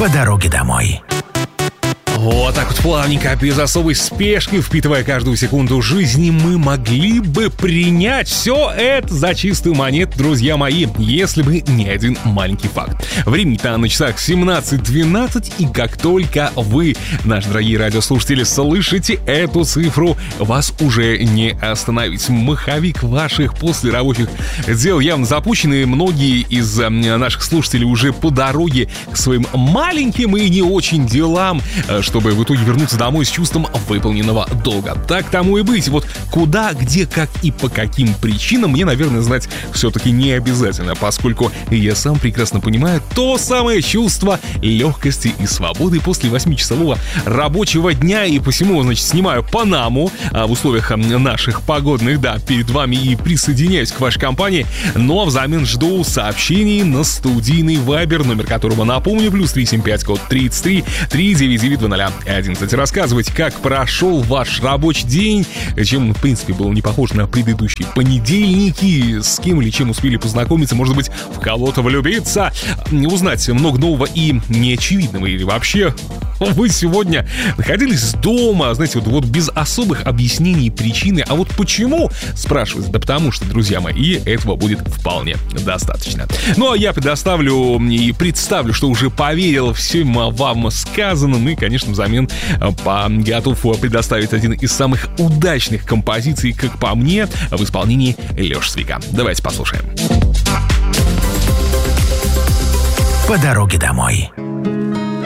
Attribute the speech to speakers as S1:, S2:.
S1: по дороге домой.
S2: Вот так вот плавненько, без особой спешки, впитывая каждую секунду жизни, мы могли бы принять все это за чистую монету, друзья мои, если бы не один маленький факт. Времени-то на часах 17:12, и как только вы, наши дорогие радиослушатели, слышите эту цифру, вас уже не остановить. Маховик ваших послерабочих дел явно запущен, и многие из наших слушателей уже по дороге к своим маленьким и не очень делам, чтобы в итоге вернуться домой с чувством выполненного долга. Так тому и быть. Вот куда, где, как и по каким причинам мне, наверное, знать все-таки не обязательно, поскольку я сам прекрасно понимаю то самое чувство легкости и свободы после 8-часового рабочего дня, и посему, значит, снимаю Панаму в условиях наших погодных, да, перед вами и присоединяюсь к вашей компании, но взамен жду сообщений на студийный Viber, номер которого, напомню, +375 код 33 399 0011. Рассказывайте, как прошел ваш рабочий день, чем, в принципе, был не похож на предыдущие понедельники, с кем или чем успели познакомиться, может быть, в кого-то влюбиться, узнать много нового и неочевидного, или вообще вы сегодня находились дома, знаете, вот без особых объяснений причины, а вот почему, спрашивается, да потому что, друзья мои, этого будет вполне достаточно. Ну, а я предоставлю и представлю, что уже поверил всем вам сказанным, и, конечно, взамен готов предоставить один из самых удачных композиций, как по мне, в исполнении Лёши Свика. Давайте послушаем.
S1: По дороге домой.